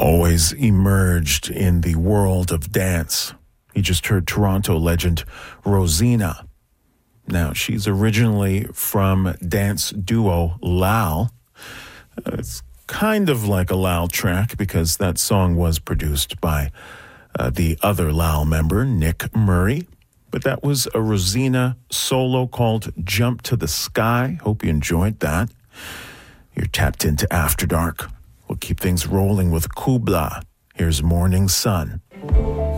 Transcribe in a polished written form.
always emerged in the world of dance. You just heard Toronto legend Rosina. Now, she's originally from dance duo Lal. It's kind of like a Lal track because that song was produced by the other Lal member, Nick Murray. But that was a Rosina solo called Jump to the Sky. Hope you enjoyed that. You're tapped into After Dark. We'll keep things rolling with Kubla. Here's Morning Sun.